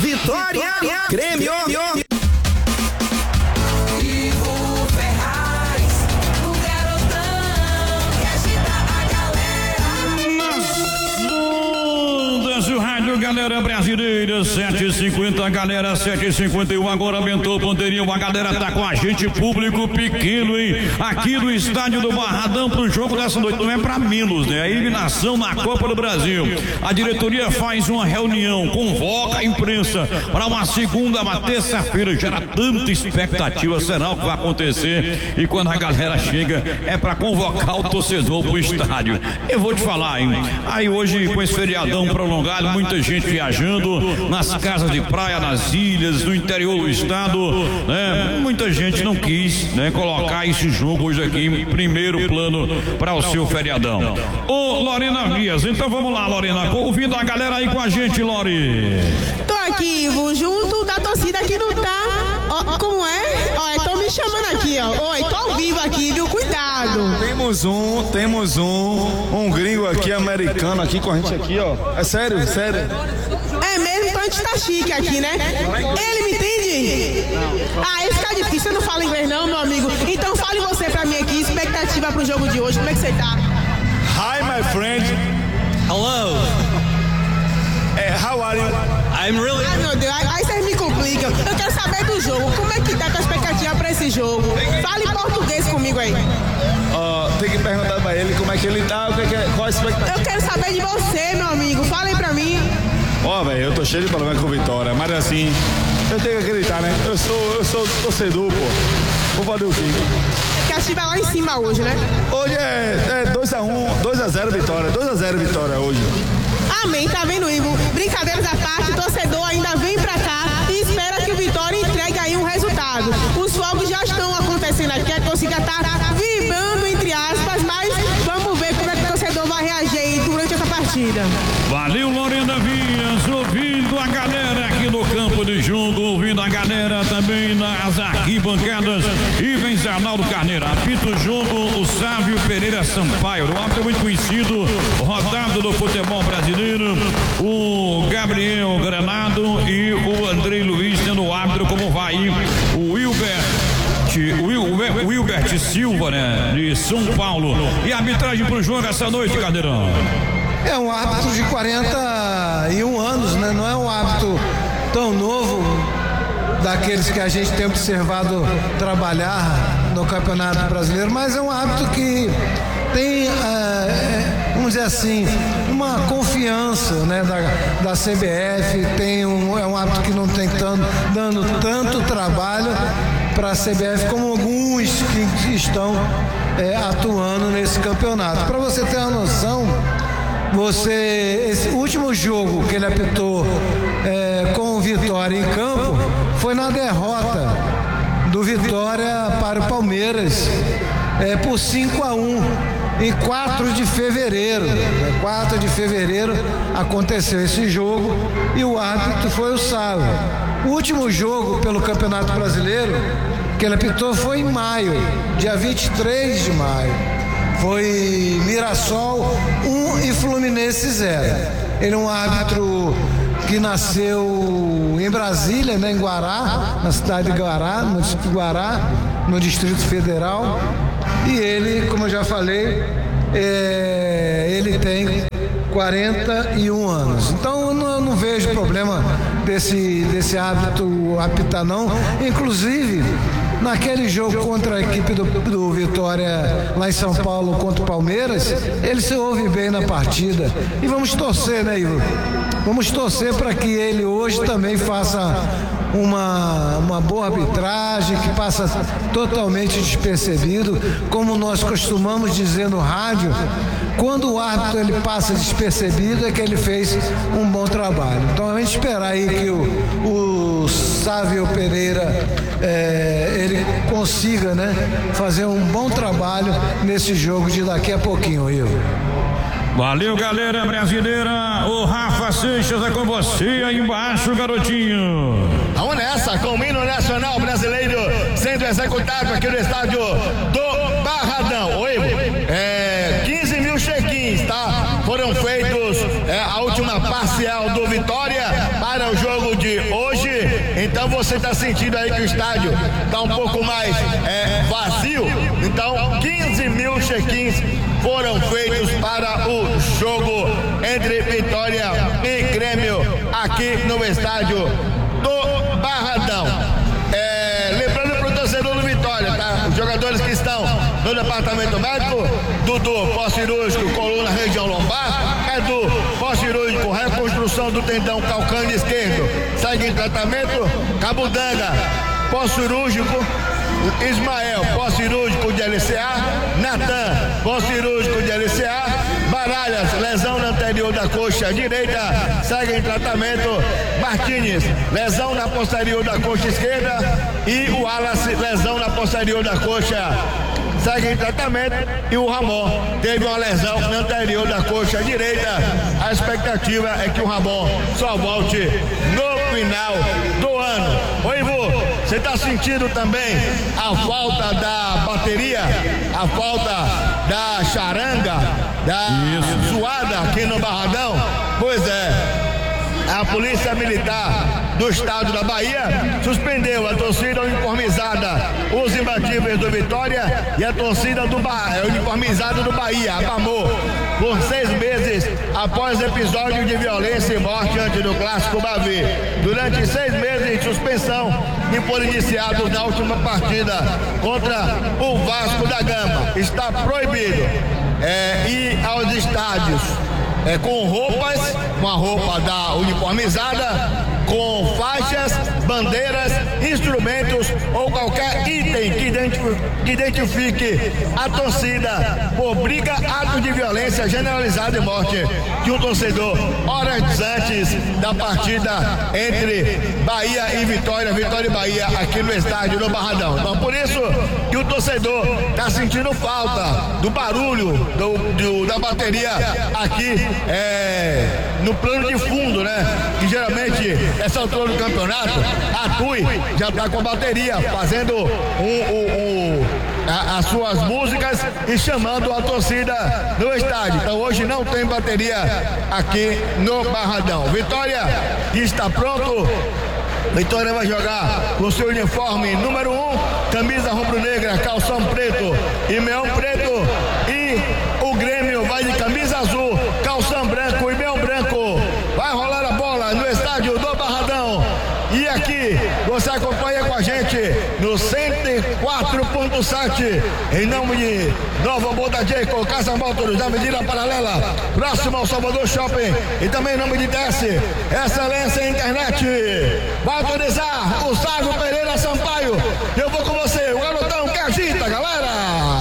Vitória, Grêmio. Galera brasileira, 7h50, galera, 7h51, agora aumentou o ponteirinho, a galera tá com a gente, público pequeno, hein? Aqui do estádio do Barradão pro jogo dessa noite, não é pra menos, né? A eliminação na Copa do Brasil. A diretoria faz uma reunião, convoca a imprensa para uma segunda, uma terça-feira, gera tanta expectativa, será o que vai acontecer? E quando a galera chega, é pra convocar o torcedor pro estádio. Eu vou te falar, hein? Aí hoje, com esse feriadão prolongado, muita gente viajando nas casas de praia, nas ilhas, no interior do estado, né? Muita gente não quis, né, colocar esse jogo hoje aqui em primeiro plano para o seu feriadão. Ô Lorena Vias, então vamos lá, Lorena, ouvindo a galera aí com a gente, Lori. Tô aqui, vou junto da torcida que não tá. Ó, como é? Ó, estão me chamando aqui, ó. Oi, tô ao vivo aqui, viu? Cuidado. Temos um gringo aqui, americano, aqui com a gente aqui, ó. É sério? É mesmo, então a gente tá chique aqui, né? Ele me entende? Aí fica difícil, você não fala inglês não, meu amigo. Então fale você pra mim aqui, expectativa pro jogo de hoje, como é que você tá? Hi, my friend. Hello. How are you? I'm really... Ai, meu Deus, aí vocês me complicam. Eu quero saber do jogo, como é que tá com a expectativa pra esse jogo? Fale em português comigo aí. Tem que perguntar pra ele como é que ele tá, qual a expectativa. Eu quero saber de você, meu amigo, fala aí pra mim. Velho, eu tô cheio de problema com Vitória, mas assim, eu tenho que acreditar, né? Eu sou torcedor, pô. Vou fazer o quê? Que a estiver lá em cima hoje, né? Hoje é 2-1, 2-0 Vitória, 2-0 Vitória hoje. Amém, tá vendo, Ivo? Brincadeiras à parte, o torcedor ainda vem pra cá e espera que o Vitória entregue aí um resultado. Os fogos já estão acontecendo aqui, a torcida tá vibrando, entre aspas, mas vamos ver como é que o torcedor vai reagir aí durante essa partida. Valeu, Lorena Vias, ouvindo a galera aqui no campo de jogo, ouvindo a galera também nas arquibancadas. E vem Zé Arnaldo Carneiro, apita o jogo, o Sávio Pereira Sampaio, um árbitro muito conhecido, rodado do futebol brasileiro, o Gabriel Granado e o Andrei Luiz sendo o árbitro. Como vai aí o Wilbert Silva, né, de São Paulo. E a arbitragem pro jogo essa noite, Carneirão? É um árbitro de 41 anos, né? Não é um árbitro tão novo, daqueles que a gente tem observado trabalhar no Campeonato Brasileiro, mas é um árbitro que tem, vamos dizer assim, uma confiança, né, da CBF, é um árbitro que não tem dando tanto trabalho para a CBF como alguns que estão atuando nesse campeonato. Para você ter uma noção, esse último jogo que ele apitou com o Vitória em campo foi na derrota do Vitória para o Palmeiras por 5-1 em 4 de fevereiro. 4 de fevereiro aconteceu esse jogo e o árbitro foi o Sávio. O último jogo pelo Campeonato Brasileiro que ele apitou foi em maio, dia 23 de maio. Foi Mirassol 1 e Fluminense 0. Ele é um árbitro que nasceu em Brasília, né, em Guará, na cidade de Guará, no distrito de Guará, no Distrito Federal. E ele, como eu já falei, ele tem 41 anos. Então eu não vejo problema desse árbitro apitar, não. Inclusive, naquele jogo contra a equipe do Vitória lá em São Paulo contra o Palmeiras, ele se ouve bem na partida. E vamos torcer, né, Ivo? Vamos torcer para que ele hoje também faça uma boa arbitragem, que passa totalmente despercebido. Como nós costumamos dizer no rádio, quando o árbitro ele passa despercebido é que ele fez um bom trabalho. Então a gente esperar aí que o Sávio Pereira ele consiga, né, fazer um bom trabalho nesse jogo de daqui a pouquinho, Ivo. Valeu, galera brasileira. O Rafa Seixas é com você aí embaixo, garotinho. Vamos nessa, com o hino nacional brasileiro sendo executado aqui no estádio do Barradão. Oi, 15 mil check-ins, tá? Foram feitos a última parcial do Vitória para o jogo de de hoje. Então você está sentindo aí que o estádio está um pouco mais vazio. Então 15 mil check-ins foram feitos para o jogo entre Vitória e Grêmio aqui no estádio do Barradão. Lembrando para o torcedor do Vitória, tá? Os jogadores que estão no departamento médico, Dudu, pós-cirúrgico, coluna, região lombar, Edu, pós-cirúrgico, reconstrução do tendão calcâneo esquerdo, segue em tratamento, Cabudanga, pós-cirúrgico, Ismael, pós-cirúrgico de LCA, Natan, pós-cirúrgico de LCA, Baralhas, lesão na anterior da coxa direita, segue em tratamento, Martínez, lesão na posterior da coxa esquerda e o Wallace, lesão na posterior da coxa, segue em tratamento, e o Ramon teve uma lesão na anterior da coxa direita. A expectativa é que o Ramon só volte no final do ano. Oi, Ivo, você está sentindo também a falta da bateria, a falta da charanga, da suada aqui no Barradão? Pois é. A Polícia Militar do Estado da Bahia suspendeu a torcida uniformizada, os imbatíveis do Vitória, e a torcida uniformizada do Bahia, a Bamor, por 6 meses após episódio de violência e morte antes do Clássico Bavi. Durante 6 meses de suspensão que foram iniciados na última partida contra o Vasco da Gama. Está proibido ir aos estádios com roupas, uma roupa da uniformizada, com faixas, bandeiras, instrumentos ou qualquer item que identifique a torcida por briga, ato de violência generalizada e morte de um torcedor horas antes da partida entre Bahia e Vitória, Vitória e Bahia, aqui no estádio do Barradão. Então por isso que o torcedor está sentindo falta do barulho da bateria aqui no plano de fundo, né? Que geralmente essa altura do campeonato, a TUI já está com a bateria fazendo as suas músicas e chamando a torcida no estádio. Então hoje não tem bateria aqui no Barradão. Vitória está pronto. Vitória vai jogar com seu uniforme número 1, camisa rubro-negra, calção preto e meião preto, e o Grêmio vai de camisa azul, calção branco e meião branco. Vai rolar a bola no estádio do Barradão. E aqui você acompanha com a gente no 104.7 em nome de Nova Boda Jacob, Casa Motors, da Medida Paralela, próximo ao Salvador Shopping, e também em nome de DS, Excelência Internet. Vai autorizar o Sávio Pereira Sampaio. Eu vou com você, o garotão que agita, galera.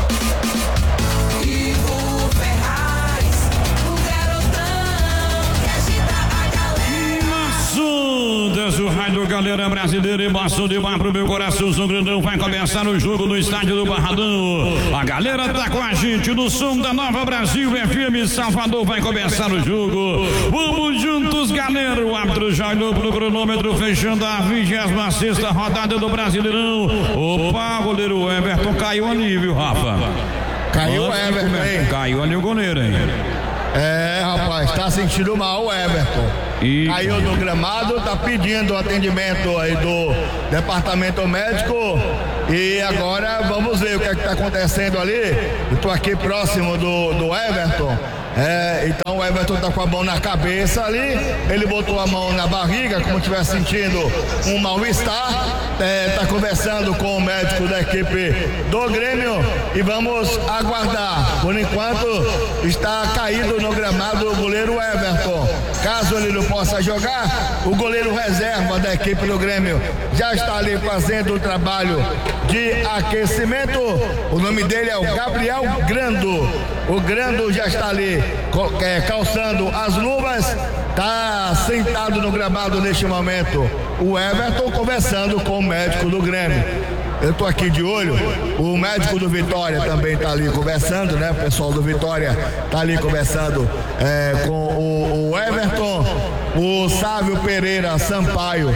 Desce o raio, galera brasileira, embaixo de bar pro meu coração, São Grandão. Vai começar o jogo no estádio do Barradão. A galera tá com a gente no som da Nova Brasil FM Salvador. Vai começar o jogo. Vamos juntos, galera. O árbitro já olhou pro cronômetro, fechando a 26ª rodada do Brasileirão. Opa, goleiro Everton caiu ali, viu, Rafa? Caiu o Everton, hein? Caiu ali o goleiro, hein? Rapaz, tá sentindo mal o Everton. Caiu no gramado, tá pedindo atendimento aí do departamento médico. E agora vamos ver o que é que tá acontecendo ali. Eu tô aqui próximo do Everton. Então o Everton tá com a mão na cabeça ali, ele botou a mão na barriga, como estivesse sentindo um mal-estar, tá conversando com o médico da equipe do Grêmio e vamos aguardar. Por enquanto está caído no gramado o goleiro Everton. Caso ele não possa jogar, o goleiro reserva da equipe do Grêmio já está ali fazendo o trabalho de aquecimento. O nome dele é o Gabriel Grando. O Grando já está ali calçando as luvas, está sentado no gramado neste momento. O Everton conversando com o médico do Grêmio. Eu tô aqui de olho, o médico do Vitória também tá ali conversando, né? O pessoal do Vitória tá ali conversando com o Everton, o Sávio Pereira Sampaio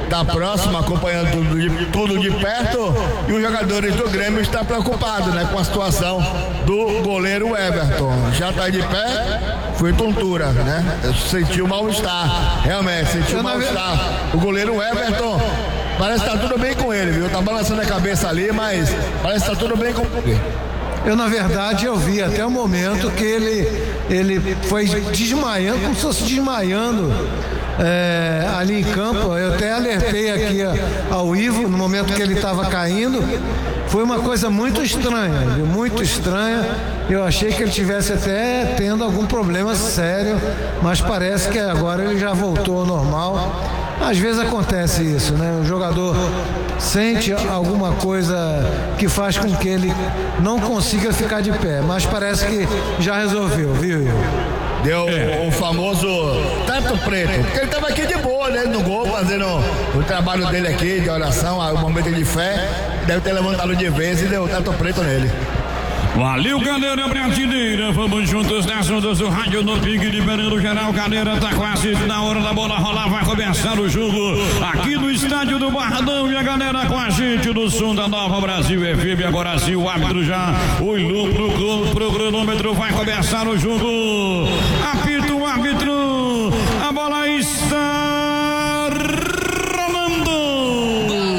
tá próximo, acompanhando tudo de perto, e os jogadores do Grêmio estão preocupados, né, com a situação do goleiro Everton. Já tá de pé, foi tontura, né? Sentiu mal-estar, realmente, sentiu mal-estar. O goleiro Everton, parece que tá tudo bem com ele, viu? Tá balançando a cabeça ali, mas parece que tá tudo bem com ele. Eu, na verdade, eu vi até o momento que ele foi desmaiando, como se fosse desmaiando ali em campo. Eu até alertei aqui ao Ivo, no momento que ele estava caindo. Foi uma coisa muito estranha, viu? Muito estranha. Eu achei que ele tivesse até tendo algum problema sério, mas parece que agora ele já voltou ao normal. Às vezes acontece isso, né? O jogador sente alguma coisa que faz com que ele não consiga ficar de pé, mas parece que já resolveu, viu? Deu o famoso tanto preto, porque ele estava aqui de boa, né, no gol, fazendo o trabalho dele aqui, de oração, o momento de fé, deve ter levantado de vez e deu tanto preto nele. Valeu, galera brasileira, vamos juntos nas ondas do rádio no pique, liberando geral, galera, tá quase na hora da bola rolar, vai começar o jogo aqui no estádio do Barradão, e a galera com a gente no som da Nova Brasil FM. Agora sim, o árbitro já olhou pro cronômetro, vai começar o jogo.